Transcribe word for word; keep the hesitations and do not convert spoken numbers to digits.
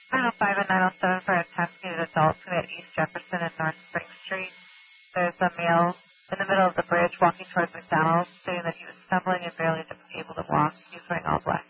nine oh five and nine oh seven for intoxicated adults at East Jefferson and North Spring Street. There's a male in the middle of the bridge walking towards McDonald's, stating that he was stumbling and barely able to walk. He's wearing all black.